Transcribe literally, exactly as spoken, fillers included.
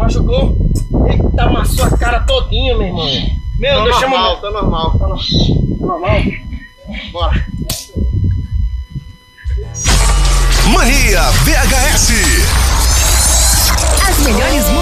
Machucou? Eita, amassou a cara todinha, meu irmão. Meu, Tá deixa normal, eu... tá normal. Tá no- tá normal? Bora. Mania V H S. As melhores